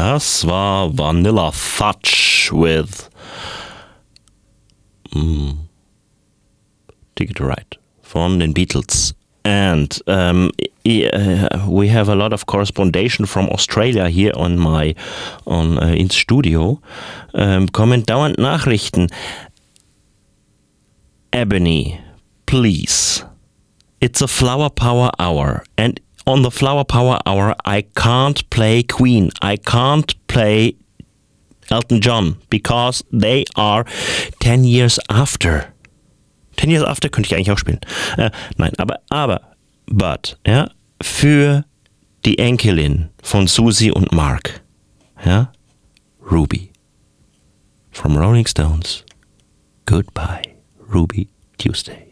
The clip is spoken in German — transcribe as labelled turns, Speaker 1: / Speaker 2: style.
Speaker 1: Das war Vanilla Fudge with Ticket to Ride von den Beatles. And we have a lot of correspondation from Australia here ins Studio. Kommen dauernd Nachrichten. Ebony, please. It's a Flower Power Hour. And on the Flower Power Hour, I can't play Queen. I can't play Elton John because they are 10 years after. 10 Years After könnte ich eigentlich auch spielen. Nein, but, ja, für die Enkelin von Susie und Mark, ja, Ruby. From Rolling Stones, Goodbye, Ruby Tuesday.